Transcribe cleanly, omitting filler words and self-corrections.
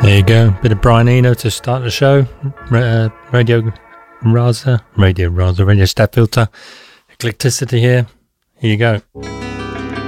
There you go, bit of Brian Eno to start the show. Radio Step Filter, Eclecticity here. Here you go.